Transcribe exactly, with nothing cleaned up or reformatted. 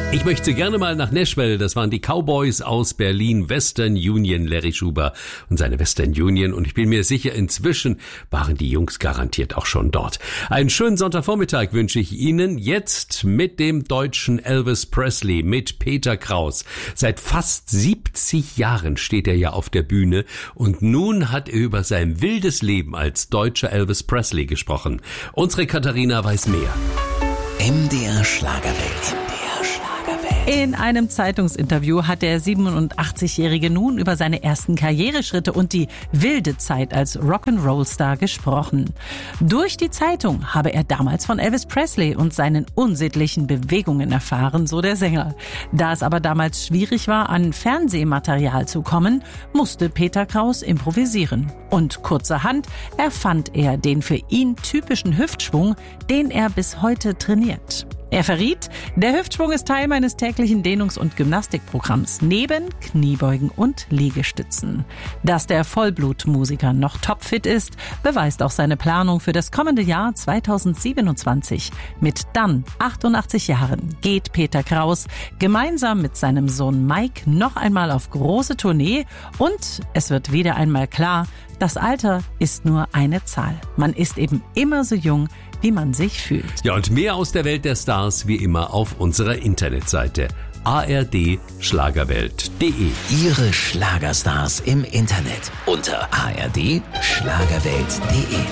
Ich möchte gerne mal nach Nashville. Das waren die Cowboys aus Berlin, Western Union, Larry Schuber und seine Western Union. Und ich bin mir sicher, inzwischen waren die Jungs garantiert auch schon dort. Einen schönen Sonntagvormittag wünsche ich Ihnen jetzt mit dem deutschen Elvis Presley, mit Peter Kraus. Seit fast siebzig Jahren steht er ja auf der Bühne und nun hat er über sein wildes Leben als deutscher Elvis Presley gesprochen. Unsere Katharina weiß mehr. M D R Schlagerwelt. In einem Zeitungsinterview hat der siebenundachtzigjährige nun über seine ersten Karriereschritte und die wilde Zeit als Rock'n'Roll-Star gesprochen. Durch die Zeitung habe er damals von Elvis Presley und seinen unsittlichen Bewegungen erfahren, so der Sänger. Da es aber damals schwierig war, an Fernsehmaterial zu kommen, musste Peter Kraus improvisieren. Und kurzerhand erfand er den für ihn typischen Hüftschwung, den er bis heute trainiert. Er verriet, der Hüftschwung ist Teil meines täglichen Dehnungs- und Gymnastikprogramms neben Kniebeugen und Liegestützen. Dass der Vollblutmusiker noch topfit ist, beweist auch seine Planung für das kommende Jahr zweitausendsiebenundzwanzig. Mit dann achtundachtzig Jahren geht Peter Kraus gemeinsam mit seinem Sohn Mike noch einmal auf große Tournee und es wird wieder einmal klar, das Alter ist nur eine Zahl. Man ist eben immer so jung, wie man sich fühlt. Ja, und mehr aus der Welt der Stars wie immer auf unserer Internetseite a r d schlagerwelt punkt d e. Ihre Schlagerstars im Internet unter a r d schlagerwelt punkt d e.